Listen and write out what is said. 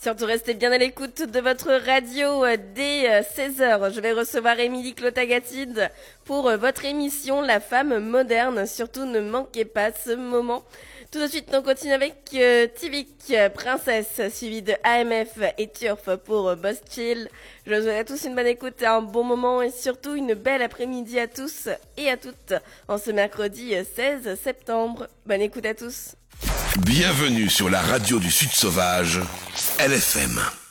Surtout restez bien à l'écoute de votre radio dès 16h. Je vais recevoir Émilie Clotagatide pour votre émission La Femme Moderne. Surtout ne manquez pas ce moment. Tout de suite, on continue avec Tivik, Princesse, suivi de AMF et Turf pour Boss Chill. Je vous souhaite à tous une bonne écoute, un bon moment et surtout une belle après-midi à tous et à toutes en ce mercredi 16 septembre. Bonne écoute à tous. Bienvenue sur la radio du Sud Sauvage, LFM.